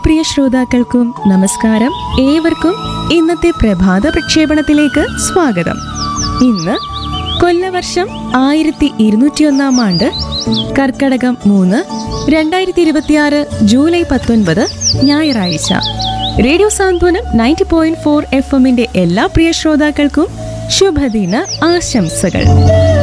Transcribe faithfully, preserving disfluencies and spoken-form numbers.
പ്രിയ ശ്രോതാക്കൾക്കും നമസ്കാരം. ഏവർക്കും ഇന്നത്തെ പ്രഭാത പ്രക്ഷേപണത്തിലേക്ക് സ്വാഗതം. ഇന്ന് കൊല്ലവർഷം ആയിരത്തി ഇരുന്നൂറ്റി ഒന്നാം ആണ്ട് കർക്കടകം മൂന്ന് രണ്ടായിരത്തി ഇരുപത്തിയാറ് ജൂലൈ പത്തൊൻപത് ഞായറാഴ്ച. റേഡിയോ സാന്ത്വനം നയൻറ്റി പോയിന്റ് ഫോർ എഫ് എമ്മിന്റെ എല്ലാ പ്രിയ ശ്രോതാക്കൾക്കും ശുഭദിന ആശംസകൾ.